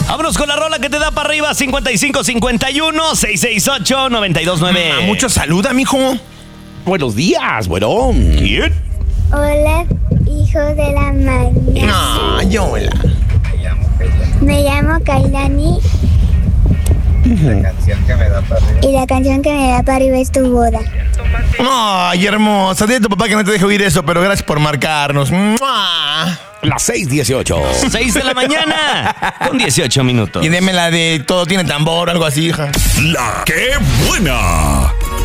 Vámonos con la rola que te da para arriba, 5551-668-929. Mucho saluda, mijo. Buenos días, bueno. ¿Quién? Hola, hijo de la mañana. Ay, hola. Me llamo Kailani. La canción que me da para arriba. Y la canción que me da para arriba es Tu Boda. Ay, hermosa. Dile a tu papá que no te deje oír eso, pero gracias por marcarnos. ¡Mua! Las 6:18. 6 de la mañana, con 18 minutos. Y deme la de Todo tiene tambor o algo así, hija. La que buena.